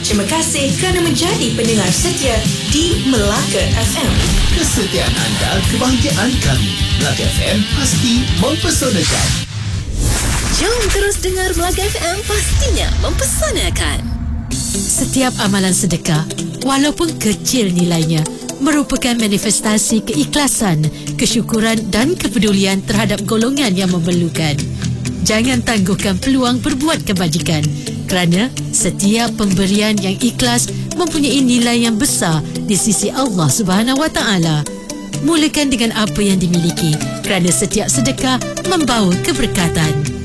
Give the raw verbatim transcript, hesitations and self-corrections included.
Terima kasih kerana menjadi pendengar setia di Melaka F M. Kesetiaan anda, kebahagiaan kami. Melaka F M pasti mempesonakan. Jom terus dengar Melaka F M, pastinya mempesonakan. Setiap amalan sedekah, walaupun kecil nilainya, merupakan manifestasi keikhlasan, kesyukuran dan kepedulian terhadap golongan yang memerlukan. Jangan tangguhkan peluang berbuat kebajikan, kerana setiap pemberian yang ikhlas mempunyai nilai yang besar di sisi Allah Subhanahu Wa Taala. Mulakan dengan apa yang dimiliki, kerana setiap sedekah membawa keberkatan.